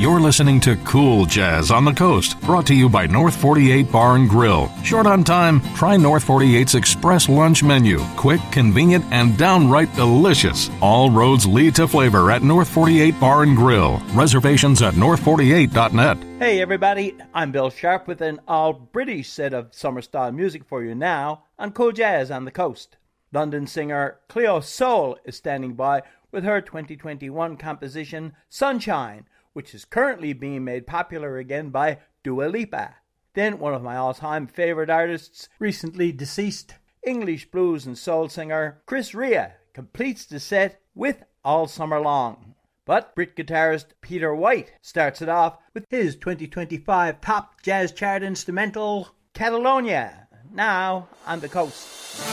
You're listening to Cool Jazz on the Coast, brought to you by North 48 Bar and Grill. Short on time? Try North 48's Express Lunch Menu. Quick, convenient, and downright delicious. All roads lead to flavor at North 48 Bar and Grill. Reservations at north48.net. Hey everybody, I'm Bill Sharp with an all-British set of summer-style music for you now on Cool Jazz on the Coast. London singer Cleo Sol is standing by with her 2021 composition Sunshine, which is currently being made popular again by Dua Lipa. Then one of my all-time favorite artists, recently deceased English blues and soul singer Chris Rea, completes the set with All Summer Long. But Brit guitarist Peter White starts it off with his 2025 top jazz chart instrumental, Catalonia, now on the Coast.